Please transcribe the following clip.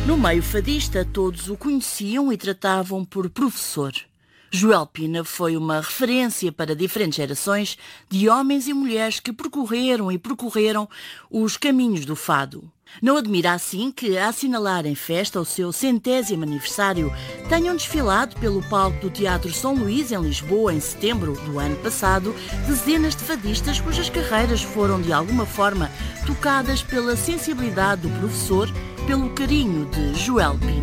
No meio fadista, todos o conheciam e tratavam por professor. Joel Pina foi uma referência para diferentes gerações de homens e mulheres que percorreram e percorreram os caminhos do fado. Não admira assim que, a assinalar em festa o seu 100º aniversário, tenham desfilado pelo palco do Teatro São Luís, em Lisboa, em setembro do ano passado, dezenas de fadistas cujas carreiras foram, de alguma forma, tocadas pela sensibilidade do professor, pelo carinho de Joel Pina.